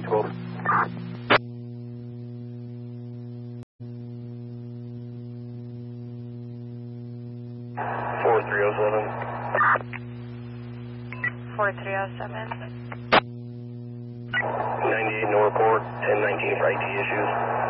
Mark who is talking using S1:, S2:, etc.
S1: Dakota.
S2: 4307.
S1: 98 Northport, 1019 for IT issues.